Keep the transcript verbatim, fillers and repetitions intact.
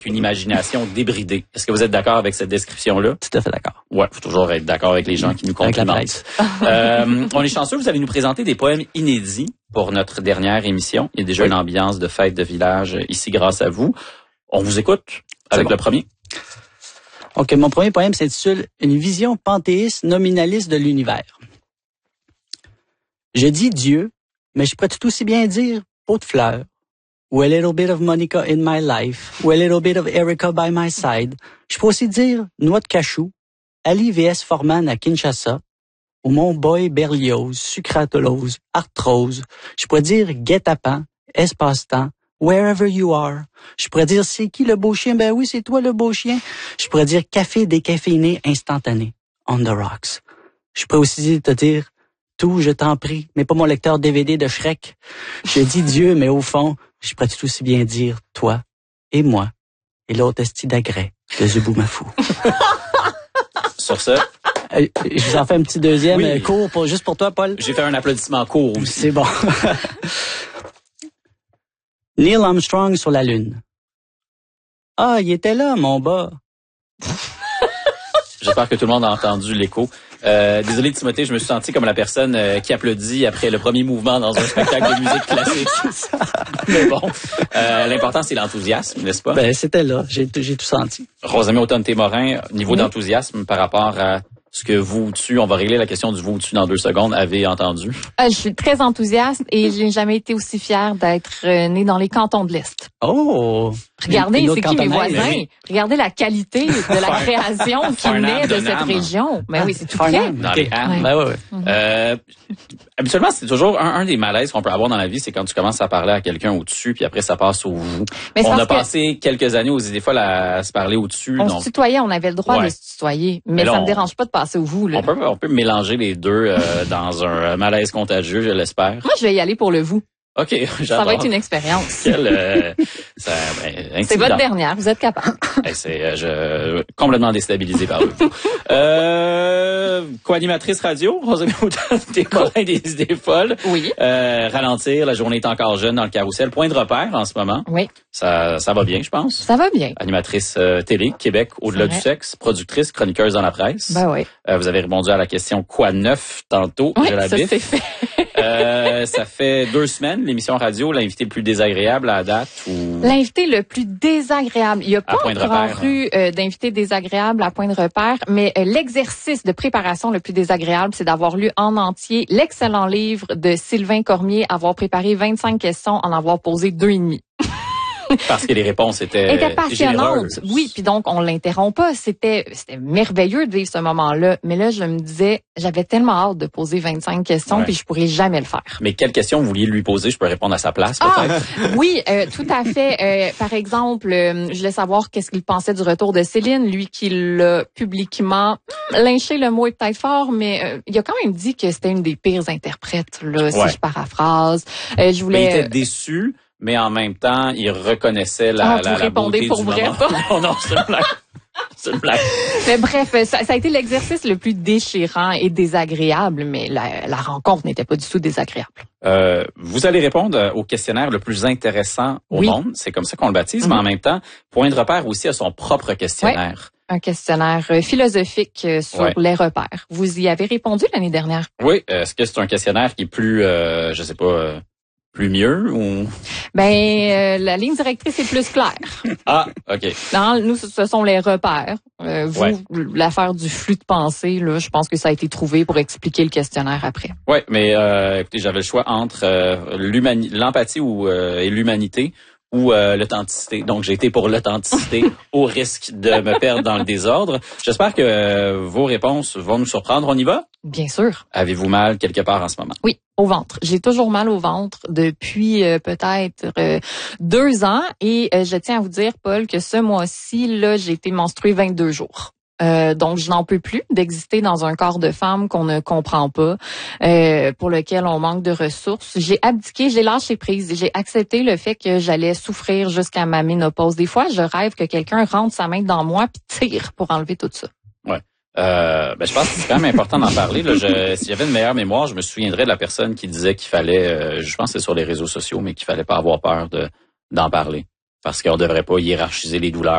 une imagination débridée. Est-ce que vous êtes d'accord avec cette description-là? Tout à fait d'accord. Ouais, faut toujours être d'accord avec les gens qui nous complimentent. euh, on est chanceux, vous allez nous présenter des poèmes inédits pour notre dernière émission. Il y a déjà oui. une ambiance de fête de village ici grâce à vous. On vous écoute avec bon. le premier. OK, mon premier poème s'intitule « Une vision panthéiste nominaliste de l'univers ». Je dis Dieu, mais je pourrais tout aussi bien dire pot de fleurs, ou a little bit of Monica in my life, ou a little bit of Erica by my side. Je peux aussi dire noix de cachou, Ali V S Forman à Kinshasa, ou mon boy Berlioz, sucratolose, arthrose. Je pourrais dire guet-apens, espace-temps, wherever you are. Je pourrais dire c'est qui le beau chien? Ben oui, c'est toi le beau chien. Je pourrais dire café décaféiné instantané, on the rocks. Je pourrais aussi te dire tout, je t'en prie, mais pas mon lecteur D V D de Shrek. Je dis Dieu, mais au fond, je pourrais tout aussi bien dire toi et moi et l'autre esti d'agrès de Zuboumafou. Sur ça, euh, je vous en fais un petit deuxième oui. euh, court pour, juste pour toi, Paul. J'ai fait un applaudissement court aussi. C'est bon. Neil Armstrong sur la Lune. Ah, il était là, mon bas. J'espère que tout le monde a entendu l'écho. Euh, désolé Timothée, je me suis senti comme la personne euh, qui applaudit après le premier mouvement dans un spectacle de musique classique. Mais bon, euh, l'important c'est l'enthousiasme, n'est-ce pas? Ben c'était là, j'ai, j'ai tout senti. Rosamie Automne-Témorin, niveau oui. d'enthousiasme par rapport à ce que vous dessus, on va régler la question du vous dessus dans deux secondes, avez entendu? Euh, je suis très enthousiaste et j'ai jamais été aussi fière d'être euh, née dans les cantons de l'Est. Oh! Regardez, c'est qui mes voisins? Oui. Regardez la qualité de la création qui naît de, de cette région. Mais oui, c'est tout près. Dans les Armes. Ouais. Ben ouais, ouais. Mm-hmm. Euh, habituellement, c'est toujours un, un des malaises qu'on peut avoir dans la vie, c'est quand tu commences à parler à quelqu'un au-dessus, puis après ça passe au vous. Mais on a passé que... quelques années aux idées folles à se parler au-dessus. On donc... se tutoyait, on avait le droit ouais. de se tutoyer, mais, mais là, ça on... me dérange pas de passer au vous. Là. On peut, on peut mélanger les deux euh, dans un malaise contagieux, je l'espère. Moi, je vais y aller pour le vous. OK, j'adore. Ça va être une expérience. Quelle, euh, ça, ben, c'est votre dernière, vous êtes capable. Hey, c'est euh, je complètement déstabilisé par eux. euh, co-animatrice radio, Rosamie Automne-Témorin des idées folles. Oui. Euh, ralentir, la journée est encore jeune dans le carrousel. Point de repère en ce moment. Oui. Ça, ça va bien, je pense. Ça va bien. Animatrice euh, télé, Québec, au-delà du sexe, productrice, chroniqueuse dans la presse. Ben oui. Euh, vous avez répondu à la question quoi neuf tantôt. Oui, je la ça biffe. c'est fait. euh, ça fait deux semaines, l'émission radio, l'invité le plus désagréable à la date ou... L'invité le plus désagréable. Il n'y a pas encore eu euh, d'invité désagréable à point de repère, mais euh, l'exercice de préparation le plus désagréable, c'est d'avoir lu en entier l'excellent livre de Sylvain Cormier, avoir préparé vingt-cinq questions, en avoir posé deux et demi. Parce que les réponses étaient étaient passionnantes. Oui, puis donc on l'interrompt pas. C'était c'était merveilleux de vivre ce moment-là. Mais là, je me disais, j'avais tellement hâte de poser vingt-cinq questions, ouais. puis je pourrais jamais le faire. Mais quelles questions vous vouliez lui poser? Je peux répondre à sa place, peut-être. Ah, oui, euh, tout à fait. Euh, par exemple, euh, je voulais savoir qu'est-ce qu'il pensait du retour de Céline, lui qui l'a publiquement lynché, le mot est peut-être fort, mais euh, il a quand même dit que c'était une des pires interprètes, là, ouais. si je paraphrase. Euh, je voulais. Mais il était déçu. Mais en même temps, il reconnaissait la, ah, la, la beauté pour du vrai moment. Pas. Non, non, c'est une blague. C'est une blague. Mais bref, ça, ça a été l'exercice le plus déchirant et désagréable, mais la, la rencontre n'était pas du tout désagréable. Euh, vous allez répondre au questionnaire le plus intéressant au oui. monde. C'est comme ça qu'on le baptise, mm-hmm. mais en même temps, Point de repère aussi a son propre questionnaire. Ouais. Un questionnaire philosophique sur ouais. les repères. Vous y avez répondu l'année dernière? Oui. Est-ce que c'est un questionnaire qui est plus, euh, je sais pas... Euh, plus mieux ou ben euh, la ligne directrice est plus claire. Ah, OK. Non, nous ce sont les repères. Euh, vous ouais. l'affaire du flux de pensée là, je pense que ça a été trouvé pour expliquer le questionnaire après. Oui, mais euh, écoutez, j'avais le choix entre euh, l'humani- l'empathie ou euh, et l'humanité ou euh, l'authenticité. Donc j'ai été pour l'authenticité au risque de me perdre dans le désordre. J'espère que euh, vos réponses vont nous surprendre. On y va? Bien sûr. Avez-vous mal quelque part en ce moment? Oui, au ventre. J'ai toujours mal au ventre depuis euh, peut-être euh, deux ans et euh, je tiens à vous dire, Paul, que ce mois-ci, là, j'ai été menstruée vingt-deux jours. Euh, donc, je n'en peux plus d'exister dans un corps de femme qu'on ne comprend pas, euh, pour lequel on manque de ressources. J'ai abdiqué, j'ai lâché prise, j'ai accepté le fait que j'allais souffrir jusqu'à ma ménopause. Des fois, je rêve que quelqu'un rentre sa main dans moi puis tire pour enlever tout ça. Ouais. Euh, ben, je pense que c'est quand même important d'en parler. Là. Je, s'il y avait une meilleure mémoire, je me souviendrais de la personne qui disait qu'il fallait, euh, je pense que c'est sur les réseaux sociaux, mais qu'il fallait pas avoir peur de d'en parler. Parce qu'on devrait pas hiérarchiser les douleurs.